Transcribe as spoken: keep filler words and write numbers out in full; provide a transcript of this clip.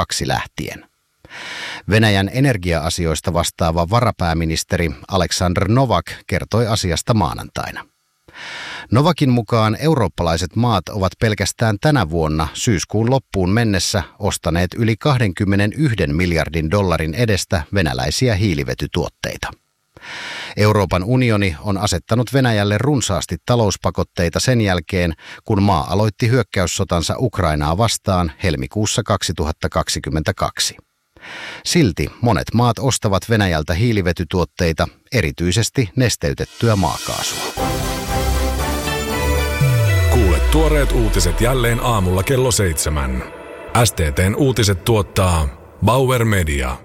kaksituhattakaksikymmentäkaksi lähtien. Venäjän energia-asioista vastaava varapääministeri Aleksandr Novak kertoi asiasta maanantaina. Novakin mukaan eurooppalaiset maat ovat pelkästään tänä vuonna syyskuun loppuun mennessä ostaneet yli kaksikymmentäyksi miljardin dollarin edestä venäläisiä hiilivetytuotteita. Euroopan unioni on asettanut Venäjälle runsaasti talouspakotteita sen jälkeen, kun maa aloitti hyökkäyssotansa Ukrainaa vastaan helmikuussa kaksituhattakaksikymmentäkaksi. Silti monet maat ostavat Venäjältä hiilivetytuotteita, erityisesti nesteytettyä maakaasua. Kuule tuoreet uutiset jälleen aamulla kello seitsemän. S T T:n uutiset tuottaa Bauer Media.